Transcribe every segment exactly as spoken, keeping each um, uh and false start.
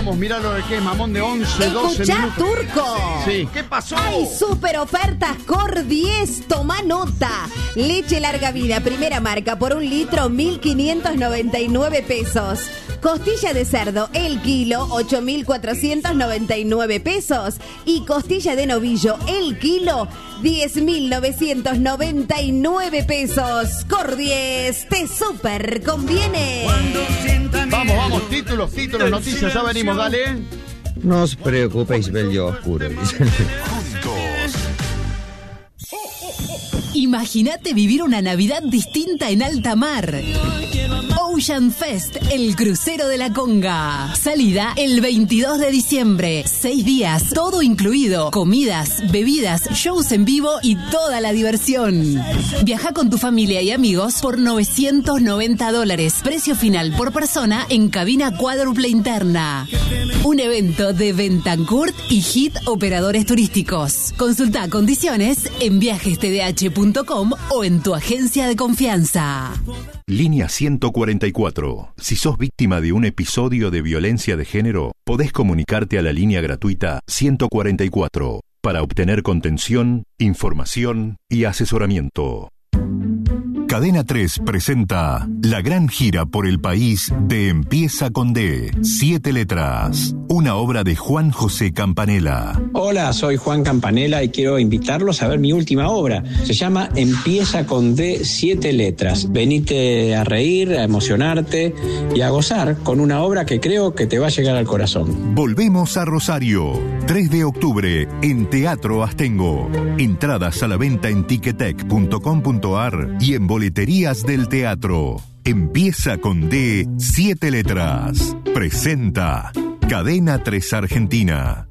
vamos, mirá lo que es mamón de once, doce Escuchá, minutos. Turco. Sí, ¿qué pasó? Hay super ofertas Cordies, toma nota. Leche larga vida, primera marca, por un litro, mil quinientos noventa y nueve pesos. Costilla de cerdo, el kilo, ocho mil cuatrocientos noventa y nueve pesos. Y costilla de novillo, el kilo, diez mil novecientos noventa y nueve pesos. Cordies, te super conviene. Vamos, vamos, títulos, títulos, noticias, ya venimos, dale. No os preocupéis, bello oscuro. Imagínate vivir una Navidad distinta en alta mar. Ocean Fest, el crucero de la Conga. Salida el veintidós de diciembre. Seis días, todo incluido. Comidas, bebidas, shows en vivo y toda la diversión. Viaja con tu familia y amigos por novecientos noventa dólares. Precio final por persona en cabina cuádruple interna. Un evento de Bentancourt y Hit Operadores Turísticos. Consulta condiciones en viajes t d h punto com o en tu agencia de confianza. Línea ciento cuarenta y cuatro. Si sos víctima de un episodio de violencia de género, podés comunicarte a la línea gratuita ciento cuarenta y cuatro para obtener contención, información y asesoramiento. Cadena tres presenta la gran gira por el país de Empieza con D, siete letras, una obra de Juan José Campanella. Hola, soy Juan Campanella y quiero invitarlos a ver mi última obra. Se llama Empieza con D, siete letras. Venite a reír, a emocionarte y a gozar con una obra que creo que te va a llegar al corazón. Volvemos a Rosario, tres de octubre, en Teatro Astengo. Entradas a la venta en ticketek punto com punto ar y en boleterías del teatro. Empieza con D, siete letras. Presenta Cadena tres Argentina.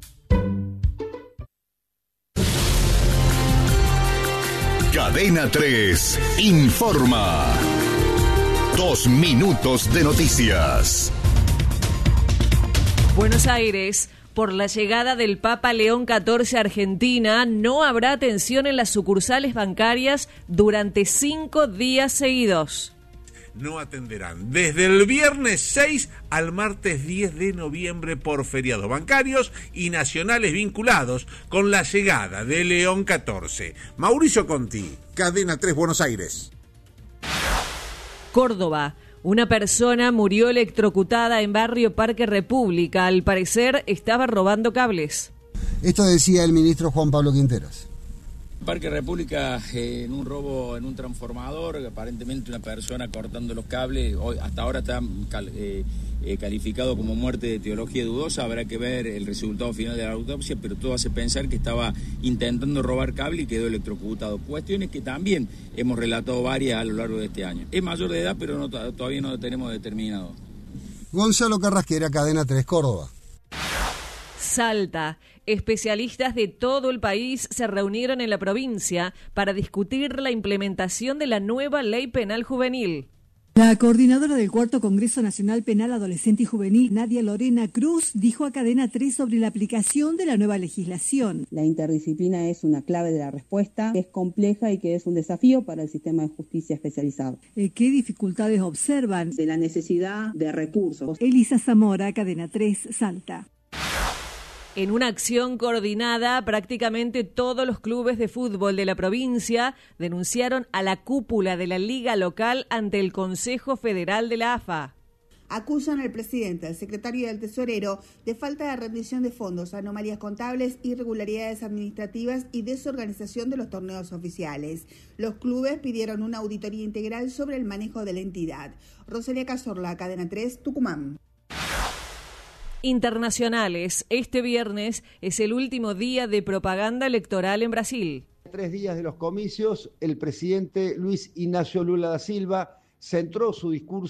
Cadena tres informa. Dos minutos de noticias. Buenos Aires. Por la llegada del Papa León catorce a Argentina, no habrá atención en las sucursales bancarias durante cinco días seguidos. No atenderán desde el viernes seis al martes diez de noviembre por feriados bancarios y nacionales vinculados con la llegada de León catorce. Mauricio Conti, Cadena tres Buenos Aires. Córdoba. Una persona murió electrocutada en barrio Parque República. Al parecer estaba robando cables. Esto decía el ministro Juan Pablo Quinteros. Parque República, eh, en un robo en un transformador, aparentemente una persona cortando los cables. Hoy, hasta ahora está cal, eh, eh, calificado como muerte de teología dudosa. Habrá que ver el resultado final de la autopsia, pero todo hace pensar que estaba intentando robar cable y quedó electrocutado. Cuestiones que también hemos relatado varias a lo largo de este año. Es mayor de edad, pero no, todavía no lo tenemos determinado. Gonzalo Carrasquera, Cadena tres Córdoba. Salta. Especialistas de todo el país se reunieron en la provincia para discutir la implementación de la nueva Ley Penal Juvenil. La coordinadora del Cuarto Congreso Nacional Penal Adolescente y Juvenil, Nadia Lorena Cruz, dijo a Cadena tres sobre la aplicación de la nueva legislación. La interdisciplina es una clave de la respuesta, que es compleja y que es un desafío para el sistema de justicia especializado. ¿Qué dificultades observan? De la necesidad de recursos. Elisa Zamora, Cadena tres, Salta. En una acción coordinada, prácticamente todos los clubes de fútbol de la provincia denunciaron a la cúpula de la liga local ante el Consejo Federal de la A F A. Acusan al presidente, al secretario y al tesorero de falta de rendición de fondos, anomalías contables, irregularidades administrativas y desorganización de los torneos oficiales. Los clubes pidieron una auditoría integral sobre el manejo de la entidad. Rosalía Cazorla, Cadena tres, Tucumán. Internacionales. Este viernes es el último día de propaganda electoral en Brasil. Tres días de los comicios, el presidente Luis Ignacio Lula da Silva centró su discurso